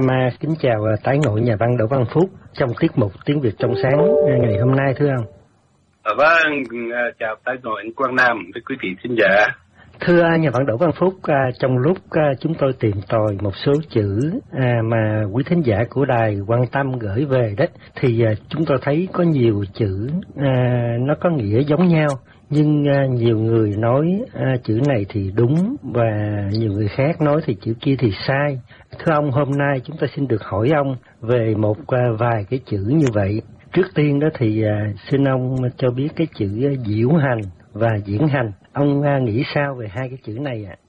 Nam kính chào tái ngộ nhà văn Đỗ Văn Phúc trong tiết mục Tiếng Việt trong sáng ngày hôm nay thưa ông. Vâng, chào tái ngộ anh Quang Nam với quý vị khán giả. Thưa nhà văn Đỗ Văn Phúc, trong lúc chúng tôi tìm tòi một số chữ mà quý thính giả của đài quan tâm gửi về đó, thì chúng tôi thấy có nhiều chữ nó có nghĩa giống nhau, nhưng nhiều người nói chữ này thì đúng và nhiều người khác nói thì chữ kia thì sai. Thưa ông, hôm nay chúng tôi xin được hỏi ông về một vài cái chữ như vậy. Trước tiên đó thì xin ông cho biết cái chữ diễu hành và diễn hành. Ông nghĩ sao về hai cái chữ này ạ?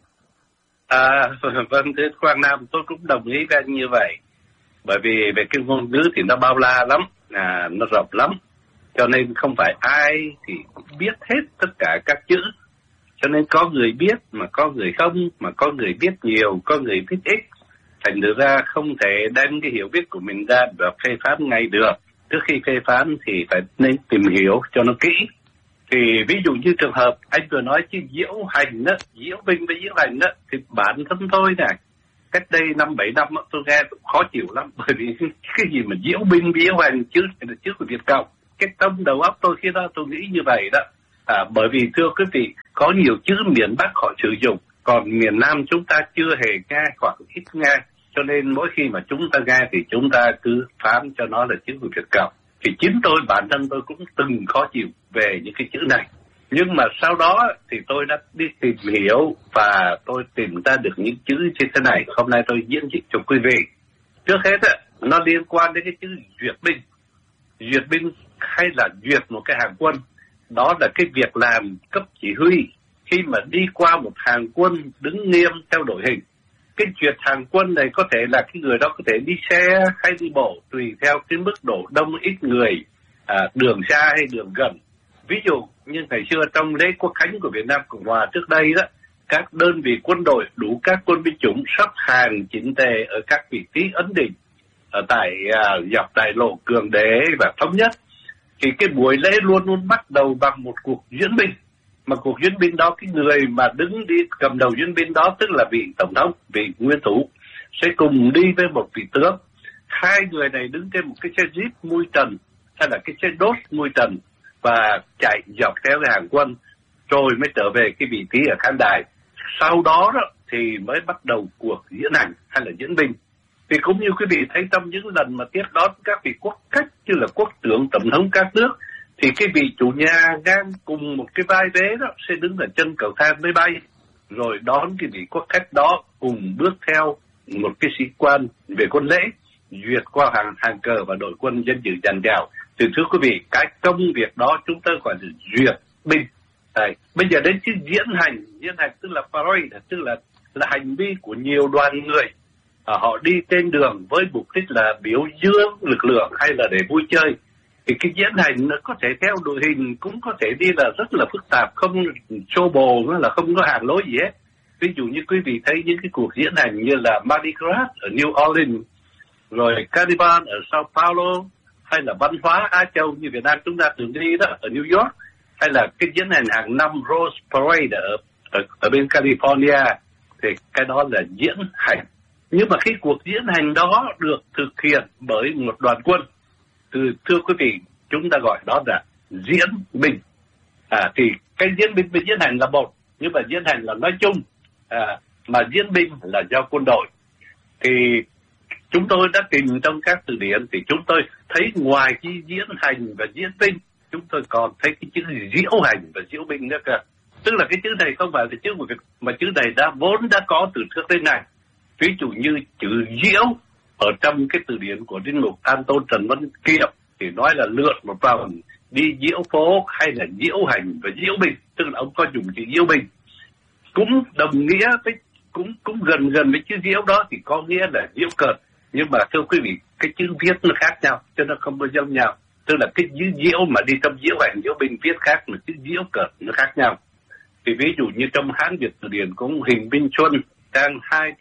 Vâng, thưa Quang Nam, tôi cũng đồng ý với anh như vậy. Bởi vì về cái ngôn ngữ thì nó bao la lắm, nó rộng lắm. Cho nên không phải ai thì cũng biết hết tất cả các chữ. Cho nên có người biết mà có người không, mà có người biết nhiều, có người biết ít. Thành ra không thể đem cái hiểu biết của mình ra và phê phán ngay được. Trước khi phê phán thì phải nên tìm hiểu cho nó kỹ. Thì ví dụ như trường hợp anh vừa nói chứ diễu hành đó, diễu binh với diễu hành đó, thì bản thân tôi này, cách đây 5-7 năm tôi nghe khó chịu lắm. Bởi vì cái gì mà diễu binh với diễu hành chứ là chữ của Việt Cộng. Cái tâm đầu óc tôi khi đó tôi nghĩ như vậy đó. Bởi vì thưa quý vị, có nhiều chữ miền Bắc họ sử dụng, còn miền Nam chúng ta chưa hề nghe hoặc ít nghe. Cho nên mỗi khi mà chúng ta nghe thì chúng ta cứ phán cho nó là chữ của Việt Cộng. Thì chính tôi, bản thân tôi cũng từng khó chịu về những cái chữ này. Nhưng mà sau đó thì tôi đã đi tìm hiểu và tôi tìm ra được những chữ như thế này. Hôm nay tôi diễn dịch cho quý vị. Trước hết nó liên quan đến cái chữ duyệt binh. Duyệt binh hay là duyệt một cái hàng quân, đó là cái việc làm cấp chỉ huy khi mà đi qua một hàng quân đứng nghiêm theo đội hình. Cái duyệt hàng quân này có thể là cái người đó có thể đi xe hay đi bộ tùy theo cái mức độ đông ít người, đường xa hay đường gần. Ví dụ như ngày xưa trong lễ quốc khánh của Việt Nam Cộng Hòa trước đây đó, các đơn vị quân đội đủ các quân binh chủng sắp hàng chỉnh tề ở các vị trí ấn định ở tại dọc đại lộ Cường Đế và Thống Nhất. Thì cái buổi lễ luôn luôn bắt đầu bằng một cuộc duyễn binh. Mà cuộc duyễn binh đó, cái người mà đứng đi cầm đầu duyễn binh đó tức là vị tổng thống, vị nguyên thủ, sẽ cùng đi với một vị tướng. Hai người này đứng trên một cái xe jeep mui trần hay là cái xe đốt mui trần và chạy dọc theo cái hàng quân rồi mới trở về cái vị trí ở khán đài. Sau đó thì mới bắt đầu cuộc diễn hành hay là diễn binh. Thì cũng như quý vị thấy trong những lần mà tiếp đón các vị quốc khách như là quốc trưởng, tổng thống các nước, thì cái vị chủ nhà ngang cùng một cái vai vế đó sẽ đứng ở chân cầu thang máy bay, rồi đón cái vị quốc khách đó cùng bước theo một cái sĩ quan về quân lễ, duyệt qua hàng cờ và đội quân dân dự dàn dào. Thì thưa quý vị, cái công việc đó chúng ta gọi là duyệt binh. Bây giờ đến chữ diễn hành tức là parade, tức là hành vi của nhiều đoàn người. Họ đi trên đường với mục đích là biểu dương lực lượng hay là để vui chơi. Thì cái diễn hành nó có thể theo đội hình, cũng có thể đi là rất là phức tạp, không xô bồ, là không có hàng lối gì hết. Ví dụ như quý vị thấy những cái cuộc diễn hành như là Mardi Gras ở New Orleans, rồi Carnival ở Sao Paulo, hay là văn hóa Á Châu như Việt Nam chúng ta thường đi đó ở New York, hay là cái diễn hành hàng năm Rose Parade ở bên California, thì cái đó là diễn hành. Nhưng mà khi cuộc diễn hành đó được thực hiện bởi một đoàn quân, thưa quý vị, chúng ta gọi đó là diễn binh. Thì cái diễn binh với diễn hành là một, nhưng mà diễn hành là nói chung, mà diễn binh là do quân đội. Thì chúng tôi đã tìm trong các từ điển thì chúng tôi thấy ngoài cái diễn hành và diễn binh, chúng tôi còn thấy cái chữ diễu hành và diễu binh nữa cơ. Tức là cái chữ này không phải là chữ của Việt, mà chữ này vốn đã có từ trước đến nay. Ví dụ như chữ diễu ở trong cái từ điển của Linh Mục An Tôn Trần Văn Kiệm thì nói là lượn một vòng, đi diễu phố hay là diễu hành và diễu binh, tức là ông có dùng chữ diễu binh. Cũng đồng nghĩa với cũng gần với chữ diễu đó thì có nghĩa là diễu cợt. Nhưng mà thưa quý vị, cái chữ viết nó khác nhau, cho nó không có giống nhau. Tức là cái chữ diễu mà đi trong diễu hành, diễu binh viết khác, mà chữ diễu cợt nó khác nhau. Thì ví dụ như trong Hán Việt từ điển cũng Hình Binh Xuân trang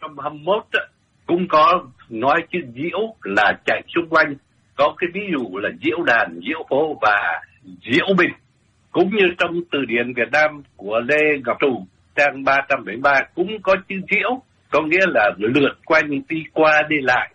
221 đó, cũng có nói chữ diễu là chạy xung quanh, có cái ví dụ là diễu đàn, diễu phố và diễu binh. Cũng như trong từ điển Việt Nam của Lê Ngọc Trù trang 373 cũng có chữ diễu, có nghĩa là lượn quanh, đi qua đi lại.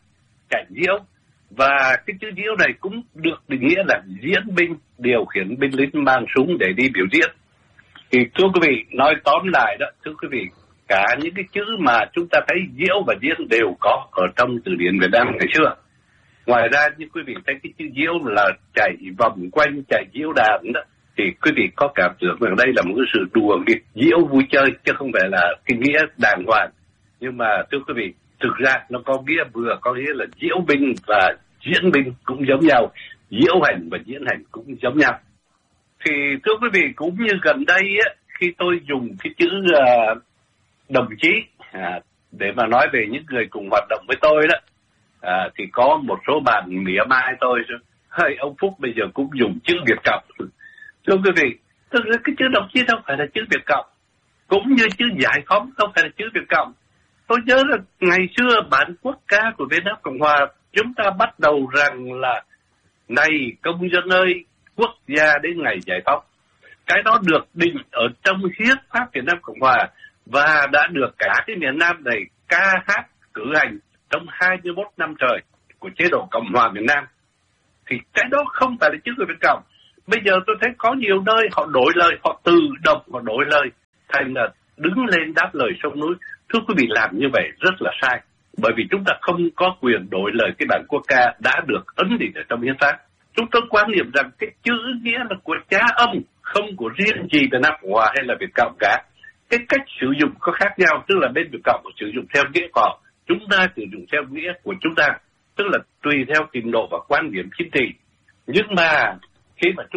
chạy diễu. Và cái chữ diễu này cũng được định nghĩa là diễn binh, điều khiển binh lính mang súng để đi biểu diễn. Thì thưa quý vị, nói tóm lại đó, thưa quý vị, cả những cái chữ mà chúng ta thấy diễu và diễn đều có ở trong từ điển Việt Nam ngày xưa. Ngoài ra, như quý vị thấy cái chữ diễu là chạy vòng quanh, chạy diễu đàn đó, thì quý vị có cảm tưởng rằng đây là một cái sự đùa nghịch diễu vui chơi, chứ không phải là cái nghĩa đàng hoàng. Nhưng mà thưa quý vị, thực ra nó có nghĩa vừa có nghĩa là diễu binh và diễn binh cũng giống nhau, diễu hành và diễn hành cũng giống nhau. Thì thưa quý vị, cũng như gần đây á, khi tôi dùng cái chữ đồng chí để mà nói về những người cùng hoạt động với tôi đó, thì có một số bạn mỉa mai tôi, hơi ông Phúc bây giờ cũng dùng chữ Việt Cộng. Thưa quý vị, tức là cái chữ đồng chí đâu phải là chữ Việt Cộng, cũng như chữ giải phóng không phải là chữ Việt Cộng. Tôi nhớ là ngày xưa bản quốc ca của Việt Nam Cộng Hòa chúng ta bắt đầu rằng là này công dân ơi, quốc gia đến ngày giải phóng. Cái đó được định ở trong hiến pháp Việt Nam Cộng Hòa và đã được cả cái miền Nam này ca hát cử hành trong 21 năm trời của chế độ Cộng hòa miền Nam. Thì cái đó không phải là chữ người Việt Cộng. Bây giờ tôi thấy có nhiều nơi họ đổi lời, họ tự động họ đổi lời thành là đứng lên đáp lời sông núi. Thưa quý vị, làm như vậy rất là sai. Bởi vì chúng ta không có quyền đổi lời cái bản quốc ca đã được ấn định ở trong hiến pháp. Chúng tôi quan niệm rằng cái chữ nghĩa là của cha ông, không của riêng gì Việt Nam Cộng Hòa hay là Việt Cộng cả. Cái cách sử dụng có khác nhau, tức là bên Việt Cộng sử dụng theo nghĩa của họ, chúng ta sử dụng theo nghĩa của chúng ta, tức là tùy theo trình độ và quan điểm chính trị. Nhưng mà khi mà chúng